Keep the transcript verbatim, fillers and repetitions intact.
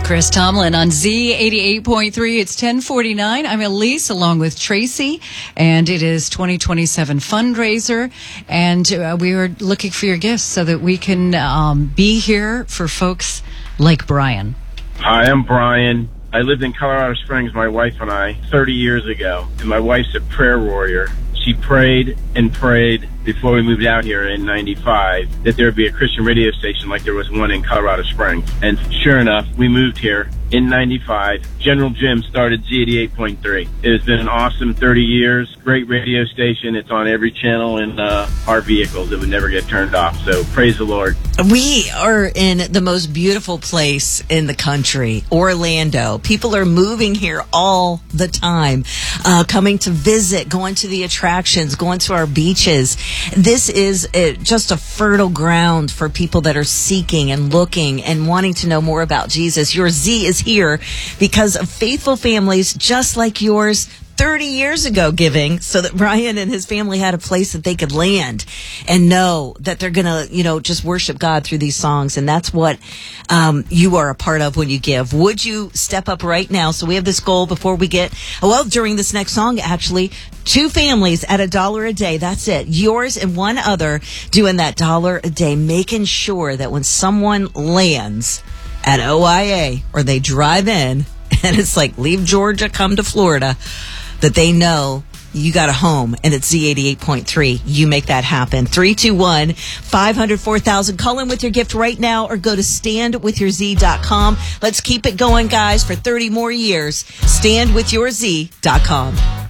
Chris Tomlin on Z eighty-eight point three. It's ten forty-nine. I'm Elise along with Tracy, and it is twenty twenty-seven fundraiser. And uh, we are looking for your gifts so that we can um, be here for folks like Brian. Hi, I'm Brian. I lived in Colorado Springs, my wife and I, thirty years ago. And my wife's a prayer warrior. She prayed and prayed before we moved out here in ninety-five that there would be a Christian radio station like there was one in Colorado Springs. And sure enough, we moved here in ninety-five. General Jim started Z eighty-eight point three. It has been an awesome thirty years. Great radio station. It's on every channel in uh, our vehicles. It would never get turned off. So praise the Lord. We are in the most beautiful place in the country, Orlando. People are moving here all the time, uh, coming to visit, going to the attractions, going to our beaches. This is uh, just a fertile ground for people that are seeking and looking and wanting to know more about Jesus. Your Z is here because of faithful families just like yours thirty years ago giving so that Brian and his family had a place that they could land and know that they're going to, you know, just worship God through these songs. And that's what um, you are a part of when you give. Would you step up right now? So we have this goal before we get, well, during this next song, actually, two families at a dollar a day. That's it. Yours and one other doing that dollar a day, making sure that when someone lands at O I A or they drive in and it's like, leave Georgia, come to Florida, that they know you got a home, and it's Z eighty-eight point three. You make that happen. three two one, five hundred, four thousand. Call in with your gift right now or go to stand with your z dot com. Let's keep it going, guys, for thirty more years. stand with your z dot com.